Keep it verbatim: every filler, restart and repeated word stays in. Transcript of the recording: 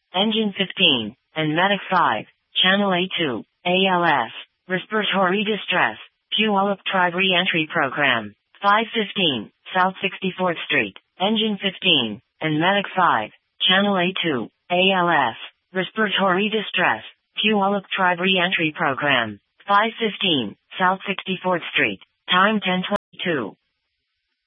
Engine fifteen, and Medic five, Channel A two, A L S, Respiratory Distress, Puyallup Tribe Reentry Program, five fifteen, South sixty-fourth Street, Engine fifteen, and Medic five, Channel A two, A L S, Respiratory Distress, Puyallup Tribe Reentry Program, five fifteen, South sixty-fourth Street, time ten twenty-two.